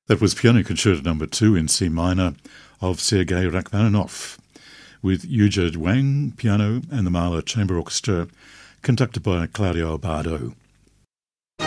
That was Piano Concerto No. 2 in C minor of Sergei Rachmaninoff, with Yuja Wang piano and the Mahler Chamber Orchestra, conducted by Claudio Abbado.